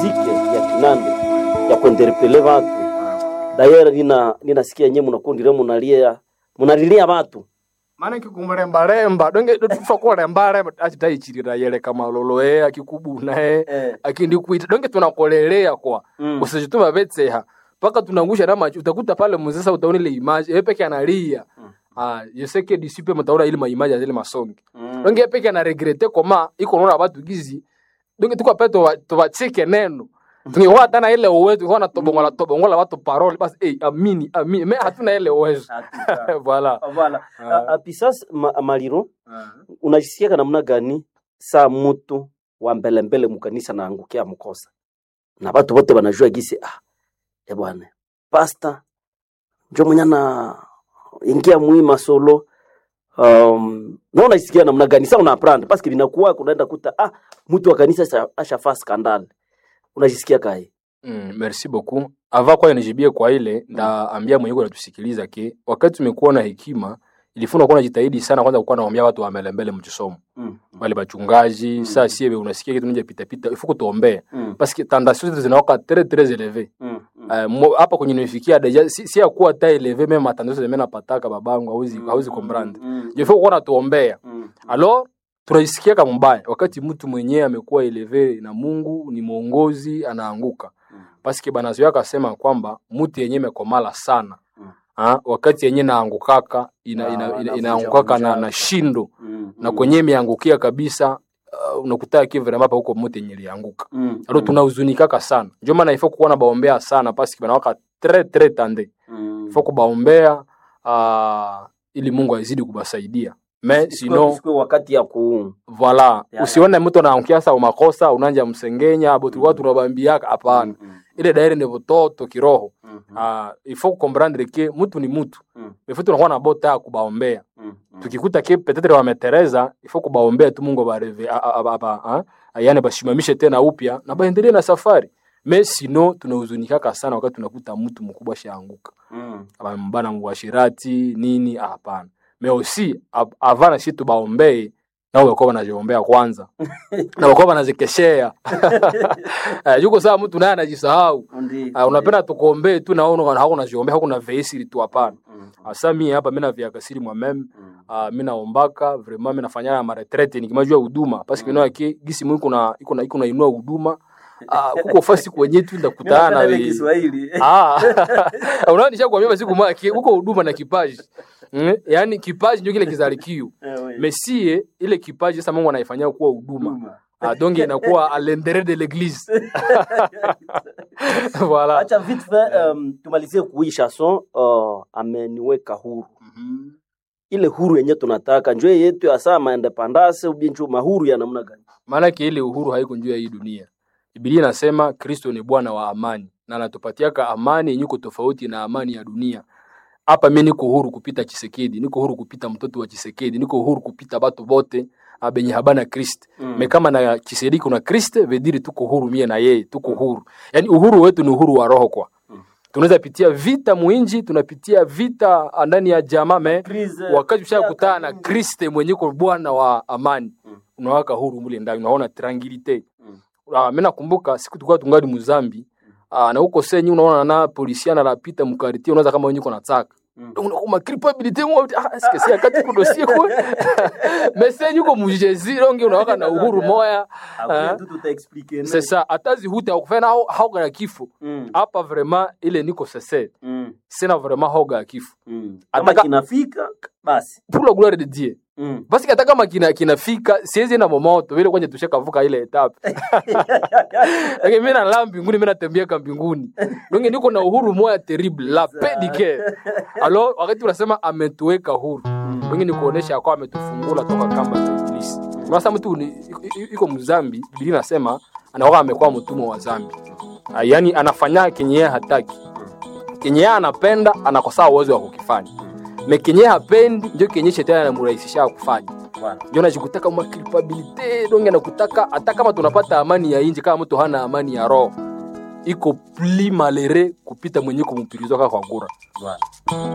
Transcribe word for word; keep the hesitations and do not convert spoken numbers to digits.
muziki ya kinande ya kuenderpele watu. Daira nina ninasikia nyewe mnakondire munalia munalilia watu. Maana kikumremba remba donge tufakora remba remba achitaichirira yele kama loloe akikubuna eh akindi kuita donge tunakolelea kwa mm. Usijituma betseha paka tunangusha na macho utakuta pale mzesa utaona ile image yeye peke analia mm. Ah je sais que disipe mtaona ile ma image zile masongi mm. Donge yeye peke ana regrette koma iko naona watu gizi donge tuko peto tubachike neno tungewa hata na ile uwezo kwa na tobongola tobongola watu parole basi eh amini amini mais hatuna ile uwezo. Voilà voilà apisas Maliro unajisikia kana namna gani saa mtu wa mbele mbele mkanisa naangukia mkosa na watu wote wanajua gisi ah eh bwana pastor ndio mnyana ingia muima solo um naona unajisikia namna gani saa unaprendre parce que linakuwa kunaenda kuta ah mtu wa kanisa ashafa scandal unajisikia kai? Mm, merci beaucoup. Ava kwa nijibie kwa ile nda ambia mwenyewe anatusikiliza ke wakati tumekuwa na hekima ilifuna kuwa jitahidi sana kwanza kuwa naambia watu wa mbele mbele mchisomo. Mm. Wale bachungaji, mm. Sasa siebe unasikia kitu nje pita pita ifuko tuombe. Mm. Parce que tentation zetu zinawaka très très élevée. Mm. Uh, hapa kwenye nimefikia deja si, si ya kuwa ta élevée même tentation zetu napataka babangu hauzi mm. hauzi comprendre. Mm. Je faut kuwa tuombea. Mm. Alors tunajisikia kama mbaya wakati mtu mwenyewe amekuwa eleve na Mungu ni muongozi anaanguka. Mm. Paske banazoea akasema kwamba mtu yenyewe mekomala sana. Mm. Ha, wakati yenyewe naangukaka ina, ina, ina, inaangukaka na, na shindo. Mm. Na kwenye miangukia kabisa uh, unakutaa kivile mapa huko mtu yenyewe lianguka. Mm. Alo tunahuzunikaka sana. Ndio maana ifo kuwa na baombea sana paske banawaka très très tande. Mm. Ifo kubaombea uh, ili Mungu azidi kubasaidia. Mais sinon wakati ya ku voilà ya, usione mtu anaangukia sa makosa unanja msengenya abo tulikuwa tunabambiaka hapana. Mm -hmm. Ile daire ni bototo kiroho. Mm -hmm. Ah, il faut comprendre que mtu ni mtu. Mm -hmm. Il faut tunakuwa na bota kubaombea. Mm -hmm. Tukikuta ke peut-être wametereza il faut kubaombea tu Mungu bareve hapa ah yani bashimamishe tena upya na baendelee na safari. Mais sinon tunahuzunikaka sana wakati tunakuta mtu mkubwa shaanguka. Mm. Aba mbana mwashirati nini hapana. Mais aussi avant na shitu baombee na wako wanajiombea kwanza na wako wanazikeshea yuko saa mtu naye anajisahau unapenda tukuombee tu naona hakuna jiombea hakuna veisiri tu hapana. Asa mimi hapa mimi na vya kasiri mwa meme mimi naombaka vraiment mimi nafanya ma retraite nikimajua huduma parce que no gisi mimi kuna iko na iko na inua huduma ah kuko fasi kwenye tu ndakutana na wewe Kiswahili ah unaona nishakwambia basi kuma huko huduma na kipaji. Mm, yani kipaji ndio kile kizalikio. Mesie ile kipaji sasa Mungu anaifanyia kuwa huduma. Ah donc inakuwa à l'intérieur de l'église. Voilà. Acha vite fait um, tumalizie kui chanson uh, ameniweka huru. Mhm. Ile huru yenyewe tunataka njoo yetu ya saa independence ubinju mahuru ya namna gani? Maana ile uhuru haiko njoo ya hii dunia. Biblia inasema Kristo ni Bwana wa amani na anatupatiaka amani yenye tofauti na amani ya dunia. Hapa mimi niko huru kupita Chisekedi, niko huru kupita mtoto wa Chisekedi, niko huru kupita watu wote abenye habana Kristo. Mm. Me kama na Chisekedi kuna Kristo, vediri tuko huru mie na yeye, tuko huru. Yaani uhuru wetu ni uhuru wa roho kwa. Mm. Tunaweza pitia vita muinji, tunapitia vita ndani ya jamaa me wakati ushakutana na Kristo mwenye kwa Bwana wa amani. Mm. Unawaka huru mule ndani, unaona tranquilite. Mm. Uh, mimi nakumbuka siku tulikuwa tungali Muzambi. Ah na huko senyi unaona na polisi analapita mkariti unaweza kama wewe uko nataka. Mm. Unakuwa culpability mwa ah est-ce que c'est akati ku dossier kwa. Mais senyi uko mujezi longi unawaka na uhuru moya. Hapo tu tutaexpliquer. C'est ça atazi huta ukufanya hoga ya kifo. Hapa mm. Vraiment ile niko sese. Mm. Sina vraiment hoga ya kifo. Mm. Ataka kinafika basi. Pour la gloire de Dieu. Mm. Basi hata kama kina kinafika siwezi na momoto vile kwenye tushakavuka ile etape. Lakini mimi na la mbinguni mimi natembea kwa mbinguni. Ndio niko na uhuru moja terrible la pedike. Alors wakati unasema ametuweka huru. Ndio ni kuonesha kwa ametufungula toka kamba za ibilisi. Sasa mtu iko mzambi, Biblia inasema anakuwa amekuwa mtumwa wa dhambi. Yaani anafanya kenye hataki. Kenye anapenda anakosa uwezo wa kukifanya. Mekenye hapendi ndio kenye shetani anamrahisisha kufanya. Bwana. Ndio anajikutaka kama culpability, donge anakutaka hata kama tunapata amani ya nje kama mtu hana amani ya roho. Iko pli malere kupita mwenye kumpirizwa kwa ngura. Bwana.